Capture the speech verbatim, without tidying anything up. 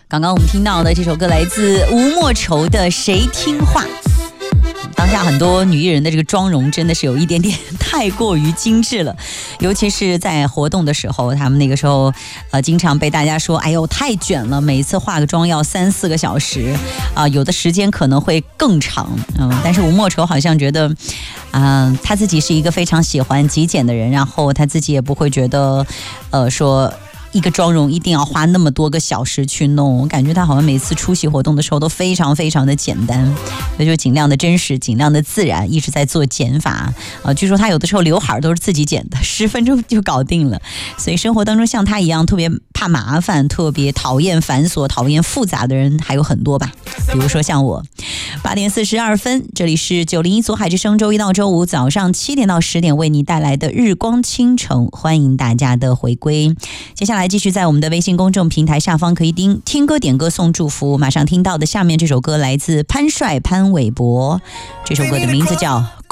刚刚我们听到的这首歌来自吴莫愁的《谁听话》。当下很多女艺人的这个妆容真的是有一点点太过于精致了，尤其是在活动的时候，他们那个时候呃经常被大家说哎呦太卷了，每一次化个妆要三四个小时啊、呃，有的时间可能会更长。嗯，但是吴莫愁好像觉得啊、呃，他自己是一个非常喜欢极简的人，然后他自己也不会觉得呃说一个妆容一定要花那么多个小时去弄，我感觉他好像每次出席活动的时候都非常非常的简单，所以就尽量的真实，尽量的自然，一直在做减法啊、呃。据说他有的时候刘海都是自己剪的，十分钟就搞定了。所以生活当中像他一样特别怕麻烦、特别讨厌繁琐、讨厌复杂的人还有很多吧，比如说像我。八点四十二分，这里是九零一左海之声，周一到周五早上七点到十点为你带来的日光倾城，欢迎大家的回归。接下来继续在我们的微信公众平台下方可以听听歌点歌送祝福，马上听到的下面这首歌来自潘帅潘玮柏，这首歌的名字叫《